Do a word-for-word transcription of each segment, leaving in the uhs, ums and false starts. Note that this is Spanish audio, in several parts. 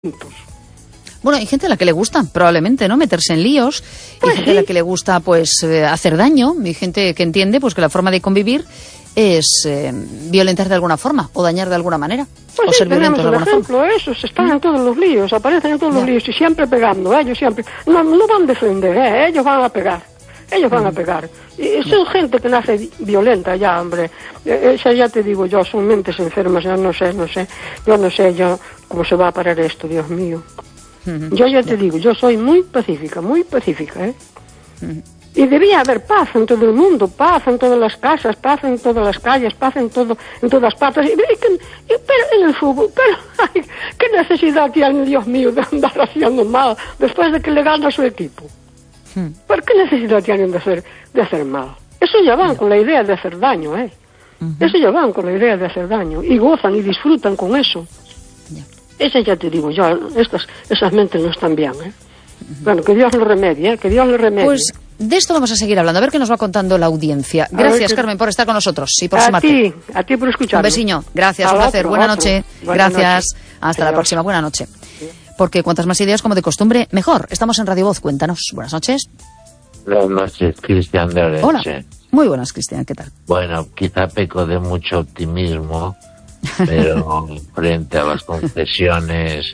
Bueno, hay gente a la que le gusta, probablemente, ¿no? Meterse en líos. Pues hay gente sí. a la que le gusta, pues, eh, hacer daño. Hay gente que entiende, pues, que la forma de convivir es eh, violentar de alguna forma o dañar de alguna manera. Pues o sí, ser violentos de tenemos un alguna forma. ejemplo, esos están en todos los líos, aparecen en todos los Ya. líos y siempre pegando, ellos siempre. No, no van a defender, ¿eh? Ellos van a pegar. Ellos van a pegar. Y son gente que nace violenta ya, hombre. Eh, Esa ya te digo yo, son mentes enfermas, yo no sé, no sé. Yo no sé yo cómo se va a parar esto, Dios mío. Ujú. Yo ya te digo, yo soy muy pacífica, muy pacífica, ¿eh? Y debía haber paz en todo el mundo, paz en todas las casas, paz en todas las calles, paz en todo, en todas partes. Y, y, y- pero en el fútbol, pero ay, qué necesidad tiene, Dios mío, de andar haciendo mal después de que le gana a su equipo. Hmm. ¿Por qué necesidad tienen de hacer, de hacer mal? Eso ya van con la idea de hacer daño, ¿eh? Eso ya van con la idea de hacer daño. Y gozan y disfrutan con eso. Ya. Ese ya te digo yo, estas, esas mentes no están bien, ¿eh? Bueno, que Dios lo remedie, ¿eh? Que Dios lo remedie. Pues de esto vamos a seguir hablando, a ver qué nos va contando la audiencia. ver Gracias, qué- Carmen, por estar con nosotros y por a sumarte. ti, a ti por escucharme. Un besiño. Gracias, Al un placer. otro, Buena al otro. noche. Buena Gracias. noche. Hasta la Adiós. próxima. Buena noche. Porque cuantas más ideas como de costumbre, mejor. Estamos en Radio Voz. Cuéntanos. Buenas noches. Buenas noches, Cristian de Orense. Hola. Muy buenas, Cristian. ¿Qué tal? Bueno, quizá peco de mucho optimismo, pero frente a las concesiones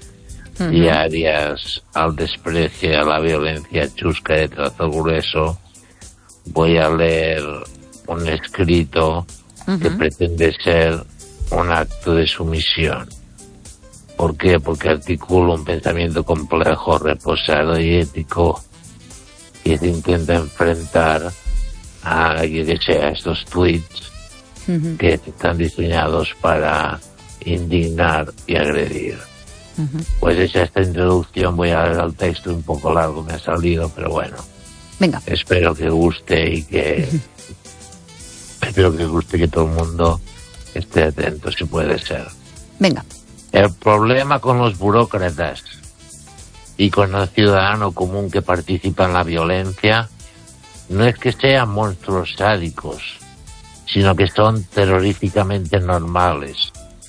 diarias, al desprecio y a la violencia chusca de trazo grueso, voy a leer un escrito que pretende ser un acto de sumisión. ¿Por qué? Porque articula un pensamiento complejo, reposado y ético que se intenta enfrentar a, yo que sé, a estos tweets Ujú, que están diseñados para indignar y agredir. ujú. Pues hecha esta introducción voy a leer el texto un poco largo, me ha salido, pero bueno, Venga. espero que guste y que espero que guste, que todo el mundo esté atento si puede ser. Venga. El problema con los burócratas y con el ciudadano común que participa en la violencia no es que sean monstruos sádicos, sino que son terroríficamente normales.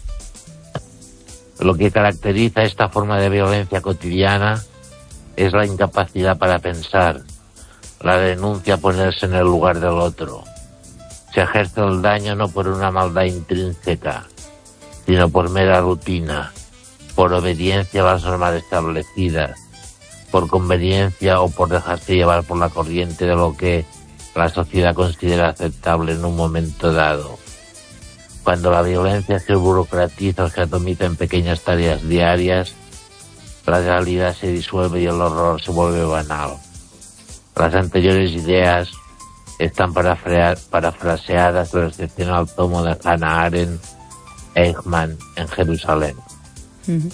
Lo que caracteriza esta forma de violencia cotidiana es la incapacidad para pensar, la denuncia a ponerse en el lugar del otro. Se ejerce el daño no por una maldad intrínseca, sino por mera rutina, por obediencia a las normas establecidas, por conveniencia o por dejarse llevar por la corriente de lo que la sociedad considera aceptable en un momento dado. Cuando la violencia se burocratiza o se atomiza en pequeñas tareas diarias, la realidad se disuelve y el horror se vuelve banal. Las anteriores ideas están parafra- parafraseadas en el excepcional tomo de Hannah Arendt, Eichmann, en Jerusalén. Ujú.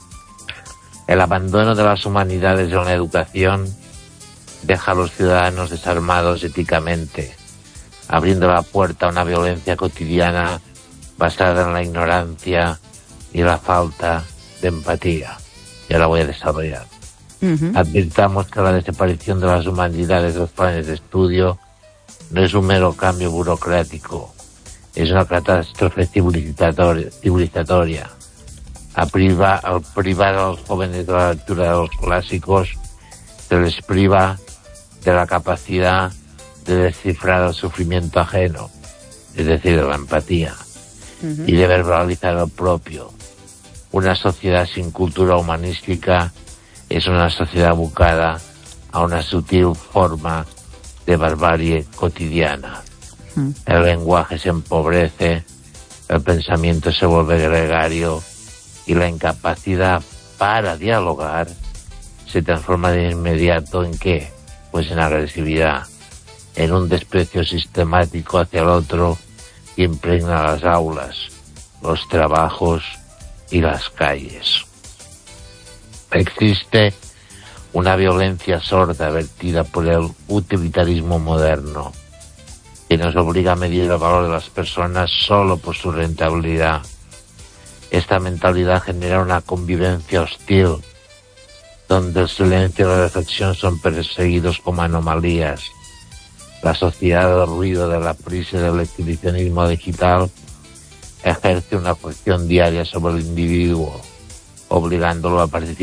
El abandono de las humanidades en la educación deja a los ciudadanos desarmados éticamente, abriendo la puerta a una violencia cotidiana basada en la ignorancia y la falta de empatía. Y ahora voy a desarrollar. Ujú. Advirtamos que la desaparición de las humanidades de los planes de estudio no es un mero cambio burocrático, es una catástrofe civilizatoria. civilizatoria. A priva, al privar a los jóvenes de la lectura de los clásicos, se les priva de la capacidad de descifrar el sufrimiento ajeno, es decir, de la empatía, Ujú. y de verbalizar el propio. Una sociedad sin cultura humanística es una sociedad abocada a una sutil forma de barbarie cotidiana. Ujú. El lenguaje se empobrece, el pensamiento se vuelve gregario y la incapacidad para dialogar se transforma de inmediato en ¿qué? Pues en agresividad, en un desprecio sistemático hacia el otro que impregna las aulas, los trabajos y las calles. Existe una violencia sorda vertida por el utilitarismo moderno, que nos obliga a medir el valor de las personas solo por su rentabilidad. Esta mentalidad genera una convivencia hostil, donde el silencio y la reflexión son perseguidos como anomalías. La sociedad del ruido, de la prisa y del exhibicionismo digital ejerce una cuestión diaria sobre el individuo, obligándolo a participar